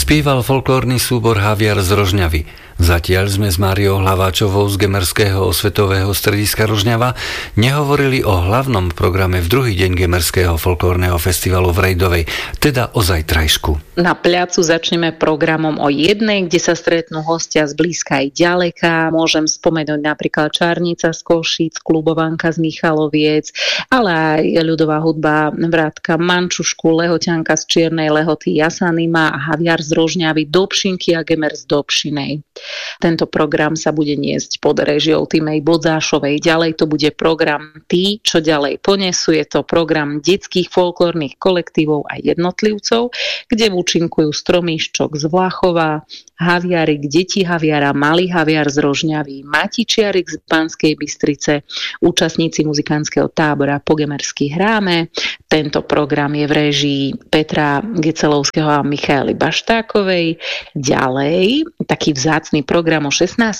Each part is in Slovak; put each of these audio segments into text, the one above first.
Spieval folklórny súbor Haviar z Rožňavy. Zatiaľ sme s Máriou Hlaváčovou z Gemerského osvetového strediska Rožňava nehovorili o hlavnom programe v druhý deň Gemerského folklórneho festivalu v Rejdovej, teda o zajtrajšku. Na pľacu začneme programom o 1, kde sa stretnú hostia z blízka aj ďaleka. Môžem spomenúť napríklad Čarnica z Košíc, Klubovanka z Michaloviec, ale aj ľudová hudba Vrátka Mančušku, Lehoťanka z Čiernej Lehoty, Jasanima a Haviar z Rožňavy, Dobšinky a Gemer z Dobšinej. Tento program sa bude niesť pod režiou Týmej Bodzášovej. Ďalej to bude program Tí, čo ďalej ponesú. Je to program detských folklórnych kolektívov a jednotlivcov, kde účinkujú Stromíščok z Vlachova, Haviarik, deti Haviara, Malý Haviar z Rožňavy, Matičiarik z Banskej Bystrice, účastníci muzikánskeho tábora Po Gemersky hráme. Tento program je v réžii Petra Gecelovského a Michaely Baštákovej. Ďalej, taký vzácny program o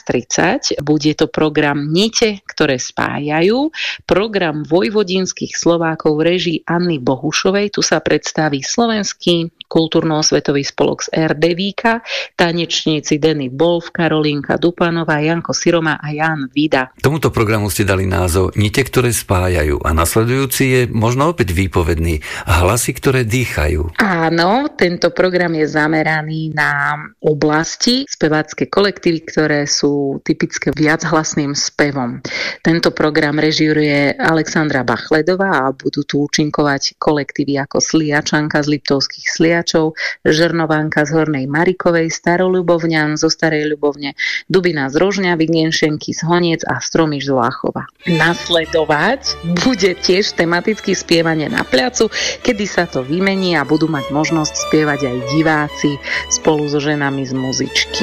16:30, bude to program Nite, ktoré spájajú, program vojvodinských Slovákov v réžii Anny Bohušovej. Tu sa predstaví Slovenský kultúrno-osvetový spolok z RDVíka, tanečníci Denny Bolf, Karolínka Dupanová, Janko Siroma a Jan Vida. Tomuto programu ste dali názov Nite, ktoré spájajú, a nasledujúci je možno opäť výpovedný, Hlasy, ktoré dýchajú. Áno, tento program je zameraný na oblasti, spevácké kolektívy, ktoré sú typické viachlasným spevom. Tento program režíruje Alexandra Bachledová a budú tu účinkovať kolektívy ako Sliačanka z Liptovských Sliačov, Žrnovanka z Hornej Marikovej, Staroľubovňan zo Starej Ľubovne, Dubina z Rožňavy, Genšenky z Honiec a Stromiš z Vlachova. Nasledovať bude tiež tematické spievanie na pľacu, kedy sa to vymení a budú mať možnosť spievať aj diváci spolu so ženami z muzičky.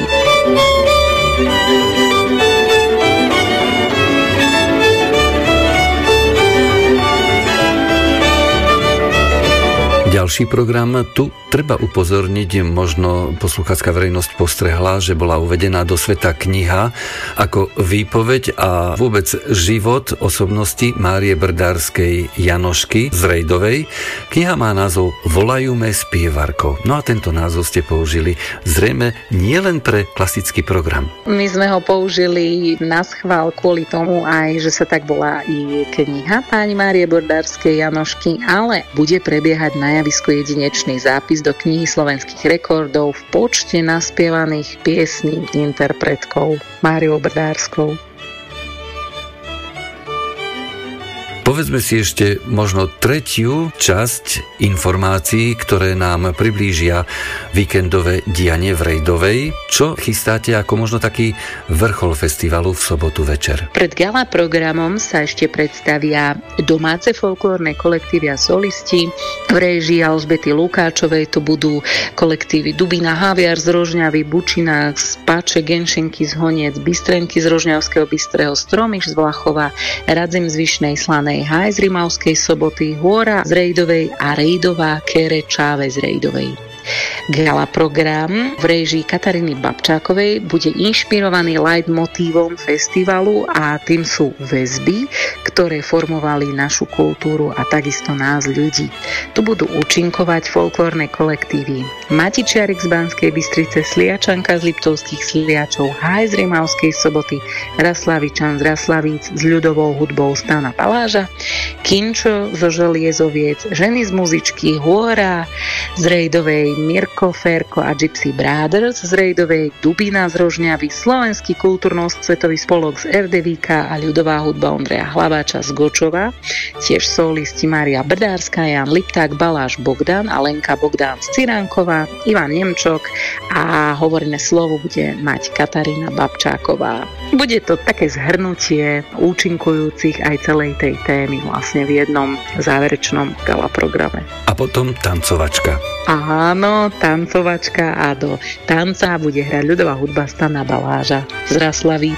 Ďalší program, tu treba upozorniť, možno posluchácka verejnosť postrehla, že bola uvedená do sveta kniha ako výpoveď a vôbec život osobnosti Márie Brdárskej Janošky z Rejdovej. Kniha má názov Volajúme spievarko. No a tento názov ste použili zrejme nielen pre klasický program. My sme ho použili na schvál kvôli tomu aj, že sa tak volá i kniha pani Márie Brdárskej Janošky, ale bude prebiehať na javisku jedinečný zápis do knihy slovenských rekordov v počte naspievaných piesní interpretkou Máriou Brdárskou. Povedzme si ešte možno tretiu časť informácií, ktoré nám priblížia víkendové dianie v Rejdovej. Čo chystáte ako možno taký vrchol festivalu v sobotu večer? Pred gala programom sa ešte predstavia domáce folklórne kolektívy a solisti. V réžii Alžbety Lukáčovej to budú kolektívy Dubina Haviar z Rožňavy, Bučina z Páče, Genšenky z Honiec, Bystrenky z Rožňavského Bystrého, Stromiš z Vlachova, Radzim z Vyšnej Slanej, Haj z Rimavskej Soboty, Hôra z Rejdovej a Rejdová Kere Čáve z Rejdovej. Gala program v réžii Kataríny Babčákovej bude inšpirovaný leitmotívom festivalu a tým sú väzby, ktoré formovali našu kultúru a takisto nás ľudí. Tu budú účinkovať folklórne kolektívy Matičiarik z Banskej Bystrice, Sliačanka z Liptovských Sliačov, Haj z Rimavskej Soboty, Raslavičan z Raslavíc s ľudovou hudbou Stana Paláža, Kinčo zo Želiezoviec, ženy z muzičky Hôra z Rejdovej, Mirko Ferko a Gypsy Brothers z Rejdovej, Dubina z Rožňavy, Slovenský kultúrno-svetový spolok z RDVíka a ľudová hudba Ondreja Hlaváča z Gočova, tiež solisti Mária Brdárska, Jan Lipták, Baláš Bogdan a Lenka Bogdán z Ciránkova, Ivan Nemčok a hovorené slovo bude mať Katarína Babčáková. Bude to také zhrnutie účinkujúcich aj celej tej témy vlastne v jednom záverečnom gala programe. A potom tancovačka. Áno, tancovačka a do tanca bude hrať ľudová hudba Stana Baláža z Raslavíc.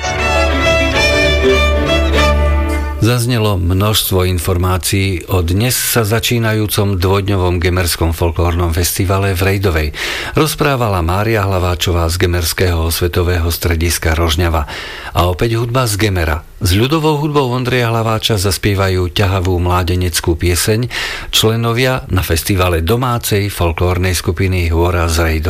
Zaznelo množstvo informácií o dnes sa začínajúcom dvojdňovom Gemerskom folklórnom festivale v Rejdovej. Rozprávala Mária Hlaváčová z Gemerského osvetového strediska Rožňava. A opäť hudba z Gemera. S ľudovou hudbou Ondreja Hlaváča zaspievajú ťahavú mládeneckú pieseň členovia na festivale domácej folklórnej skupiny Hôra z Rejdovej.